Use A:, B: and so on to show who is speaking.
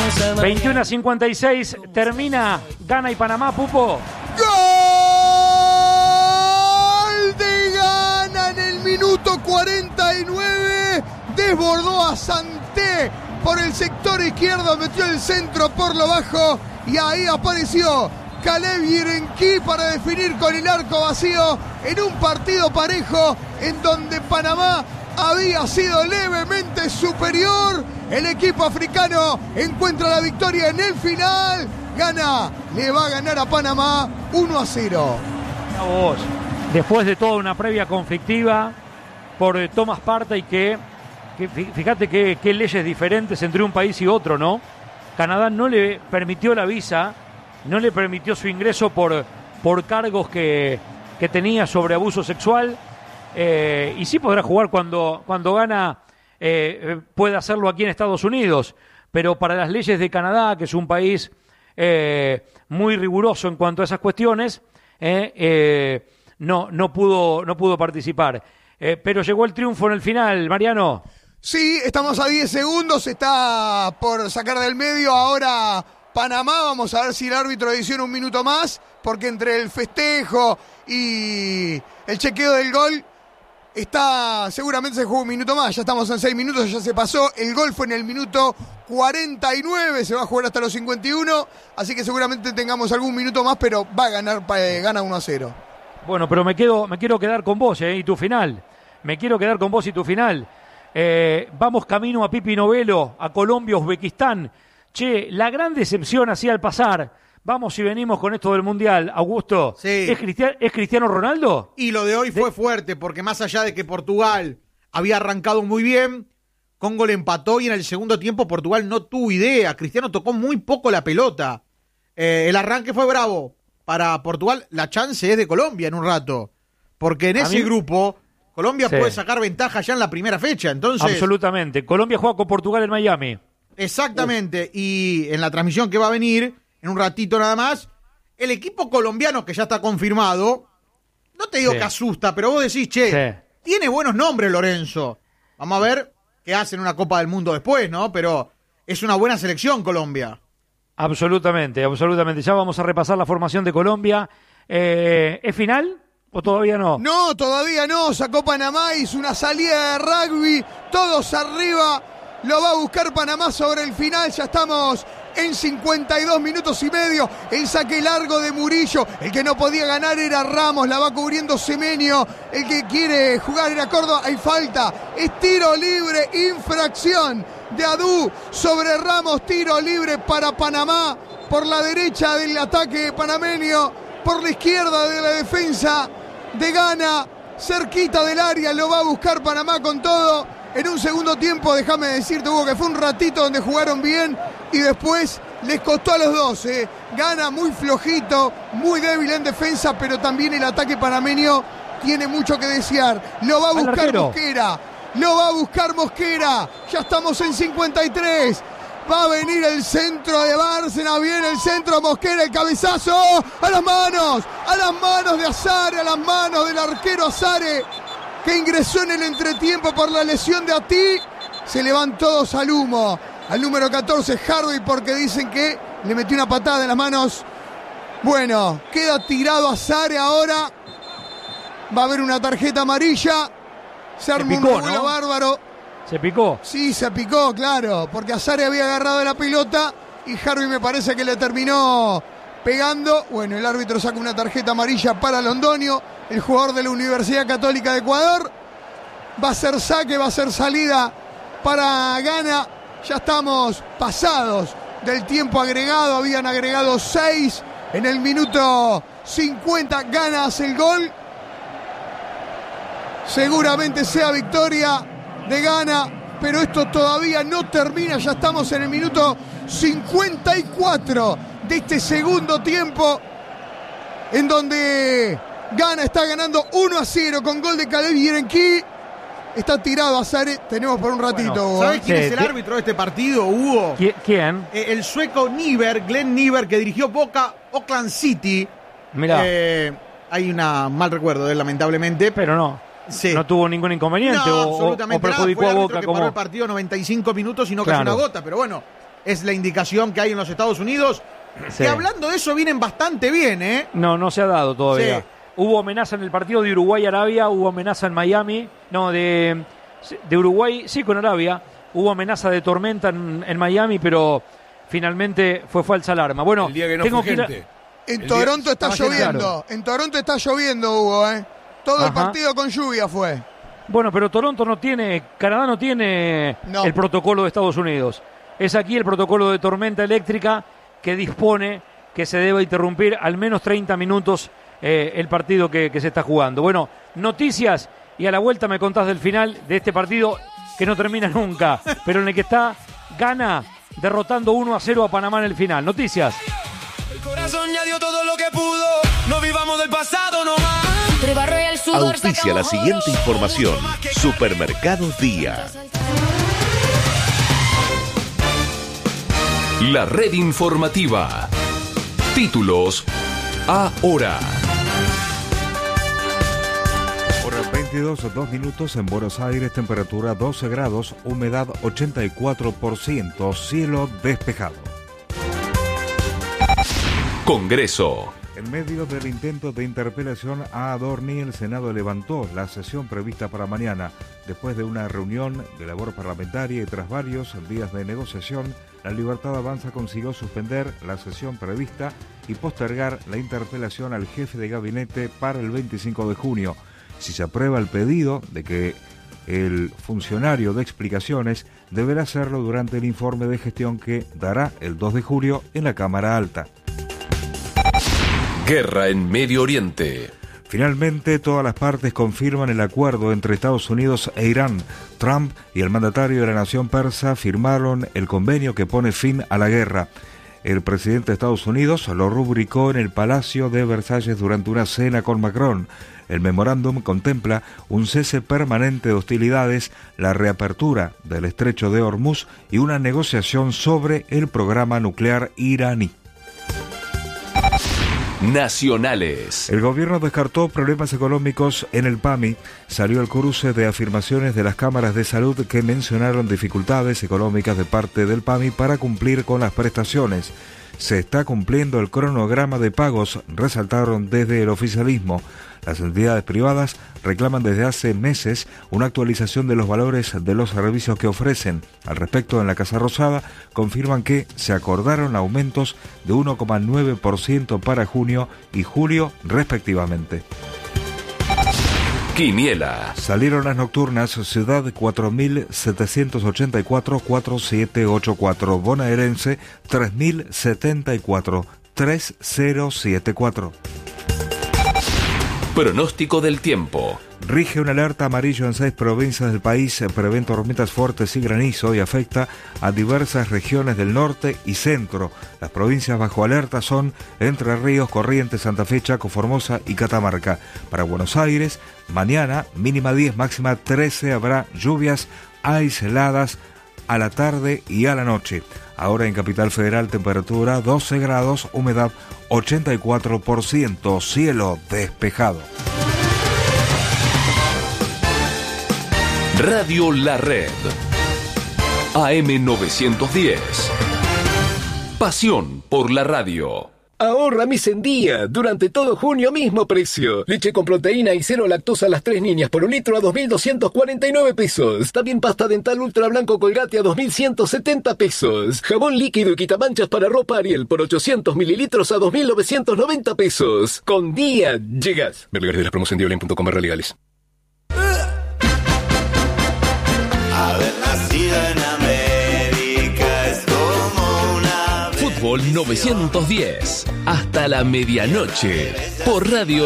A: 21:56, termina Ghana y Panamá, Pupo.
B: ¡Gol de Ghana en el minuto 49! Desbordó a Santé por el sector izquierdo, metió el centro por lo bajo y ahí apareció Caleb Yerenki para definir con el arco vacío en un partido parejo en donde Panamá había sido levemente superior. El equipo africano encuentra la victoria en el final. Ghana le va a ganar a Panamá 1-0.
A: Después de toda una previa conflictiva por Thomas Partey, que fíjate qué leyes diferentes entre un país y otro, ¿no? Canadá no le permitió la visa, no le permitió su ingreso por cargos que tenía sobre abuso sexual, y sí podrá jugar cuando Ghana pueda hacerlo aquí en Estados Unidos, pero para las leyes de Canadá, que es un país muy riguroso en cuanto a esas cuestiones, no pudo participar. Pero llegó el triunfo en el final, Mariano.
B: Sí, estamos a 10 segundos, está por sacar del medio ahora Panamá. Vamos a ver si el árbitro adiciona un minuto más, porque entre el festejo y el chequeo del gol seguramente se jugó un minuto más. Ya estamos en 6 minutos, ya se pasó. El gol fue en el minuto 49, se va a jugar hasta los 51, así que seguramente tengamos algún minuto más, pero va a ganar, gana 1-0.
A: Bueno, pero me quiero quedar con vos, y tu final. Me quiero quedar con vos y tu final. Vamos camino a Pipi Novelo, a Colombia, Uzbekistán. Che, la gran decepción así al pasar. Vamos y venimos con esto del Mundial. Augusto,
C: sí.
A: ¿Es Cristiano Ronaldo?
C: Y lo de hoy fue fuerte, porque más allá de que Portugal había arrancado muy bien, Congo le empató y en el segundo tiempo Portugal no tuvo idea. Cristiano tocó muy poco la pelota. El arranque fue bravo para Portugal. La chance es de Colombia en un rato, porque en ese grupo Colombia puede sacar ventaja ya en la primera fecha. Entonces,
A: absolutamente. Colombia juega con Portugal en Miami.
C: Exactamente. Y en la transmisión que va a venir, en un ratito nada más, el equipo colombiano que ya está confirmado, no te digo que asusta, pero vos decís, tiene buenos nombres Lorenzo. Vamos a ver qué hace en una Copa del Mundo después, ¿no? Pero es una buena selección Colombia.
A: Absolutamente. Ya vamos a repasar la formación de Colombia. ¿Es final o todavía no?
B: No, todavía no. Sacó Panamá, hizo una salida de rugby, todos arriba. Lo va a buscar Panamá sobre el final. Ya estamos en 52 minutos y medio. El saque largo de Murillo. El que no podía ganar era Ramos. La va cubriendo Semenyo. El que quiere jugar era Córdoba. Hay falta. Es tiro libre. Infracción de Adu sobre Ramos. Tiro libre para Panamá. Por la derecha del ataque panameño. Por la izquierda de la defensa de Ghana. Cerquita del área. Lo va a buscar Panamá con todo. En un segundo tiempo, déjame decirte, Hugo, que fue un ratito donde jugaron bien y después les costó a los dos. Ghana muy flojito, muy débil en defensa, pero también el ataque panameño tiene mucho que desear. Lo va a buscar Mosquera. Ya estamos en 53. Va a venir el centro de Bárcena, viene el centro, Mosquera, el cabezazo, a las manos de Azare, a las manos del arquero Azare, que ingresó en el entretiempo por la lesión de Ati. Se le van todos al humo. Al número 14, Harvey, porque dicen que le metió una patada en las manos. Bueno, queda tirado Azare ahora. Va a haber una tarjeta amarilla. Se armó un revuelo bárbaro.
A: ¿Se picó?
B: Sí, se picó, claro, porque Azare había agarrado la pelota y Harvey me parece que le terminó pegando. Bueno, el árbitro saca una tarjeta amarilla para Londoño, el jugador de la Universidad Católica de Ecuador. Va a ser saque, va a ser salida para Ghana. Ya estamos pasados del tiempo agregado, habían agregado 6 en el minuto 50. Ghana hace el gol. Seguramente sea victoria de Ghana, pero esto todavía no termina. Ya estamos en el minuto 54 de este segundo tiempo, en donde Ghana está ganando 1-0 con gol de Caleb Yerenki. Está tirado Azare, tenemos por un ratito.
C: Bueno, ¿sabés quién es el árbitro de este partido, Hugo?
A: ¿Quién?
C: El sueco Glenn Niver, que dirigió Boca Auckland City.
A: Mirá.
C: Hay un mal recuerdo de él, lamentablemente.
A: Pero no.
C: Sí.
A: No tuvo ningún inconveniente o perjudicó a Boca
C: que paró el partido 95 minutos y no cayó una gota, pero bueno, es la indicación que hay en los Estados Unidos.
A: Sí.
C: Y hablando de eso, vienen bastante bien, ¿eh?
A: No se ha dado todavía.
C: Sí.
A: Hubo amenaza en el partido de Uruguay-Arabia, hubo amenaza en Miami, de Uruguay, sí, con Arabia, hubo amenaza de tormenta en Miami, pero finalmente fue falsa alarma. Bueno,
D: el día que no
A: tengo
D: fue
A: que ir
D: gente.
B: En Toronto está lloviendo.
A: Claro.
B: En Toronto está lloviendo, Hugo, ¿eh? Todo el
A: Ajá.
B: partido con lluvia fue.
A: Bueno, pero Toronto no tiene, Canadá no tiene el protocolo de Estados Unidos. Es aquí el protocolo de tormenta eléctrica que dispone que se debe interrumpir al menos 30 minutos el partido que se está jugando. Bueno, noticias y a la vuelta me contás del final de este partido que no termina nunca, pero en el que está Ghana derrotando 1-0 a Panamá en el final. Noticias.
E: El corazón ya dio todo lo que pudo, no vivamos del pasado nomás.
F: Auspicia la siguiente información. Supermercados Día.
G: La red informativa. Títulos ahora.
H: Hora 22, 2 minutos en Buenos Aires, temperatura 12 grados, humedad 84%, cielo despejado.
G: Congreso.
H: En medio del intento de interpelación a Adorni, el Senado levantó la sesión prevista para mañana. Después de una reunión de labor parlamentaria y tras varios días de negociación, la Libertad Avanza consiguió suspender la sesión prevista y postergar la interpelación al jefe de gabinete para el 25 de junio. Si se aprueba el pedido de que el funcionario de explicaciones, deberá hacerlo durante el informe de gestión que dará el 2 de julio en la Cámara Alta.
G: Guerra en Medio Oriente.
H: Finalmente, todas las partes confirman el acuerdo entre Estados Unidos e Irán. Trump y el mandatario de la nación persa firmaron el convenio que pone fin a la guerra. El presidente de Estados Unidos lo rubricó en el Palacio de Versalles durante una cena con Macron. El memorándum contempla un cese permanente de hostilidades, la reapertura del estrecho de Hormuz y una negociación sobre el programa nuclear iraní.
G: Nacionales.
H: El gobierno descartó problemas económicos en el PAMI. Salió el cruce de afirmaciones de las cámaras de salud que mencionaron dificultades económicas de parte del PAMI para cumplir con las prestaciones. Se está cumpliendo el cronograma de pagos, resaltaron desde el oficialismo. Las entidades privadas reclaman desde hace meses una actualización de los valores de los servicios que ofrecen. Al respecto, en la Casa Rosada confirman que se acordaron aumentos de 1,9% para junio y julio respectivamente.
G: Quiniela.
H: Salieron las nocturnas Ciudad 4784-4784, Bonaerense 3074-3074.
G: Pronóstico del tiempo.
H: Rige una alerta amarillo en 6 provincias del país, prevén tormentas fuertes y granizo y afecta a diversas regiones del norte y centro. Las provincias bajo alerta son Entre Ríos, Corrientes, Santa Fe, Chaco, Formosa y Catamarca. Para Buenos Aires, mañana mínima 10, máxima 13, habrá lluvias aisladas a la tarde y a la noche. Ahora en Capital Federal, temperatura 12 grados, humedad 84%, cielo despejado.
G: Radio La Red. AM 910. Pasión por la radio.
I: Ahorra mis en día. Durante todo junio, mismo precio. Leche con proteína y cero lactosa a las 3 niñas por un litro a 2.249 pesos. También pasta dental ultra blanco Colgate a 2.170 pesos. Jabón líquido y quitamanchas para ropa Ariel por 800 mililitros a 2.990 pesos. Con día llegas. Ver lugares de las promos en dioline.com/legales.
J: Haber nacido en América es como una...
G: Fútbol 910. Hasta la medianoche. Por Radio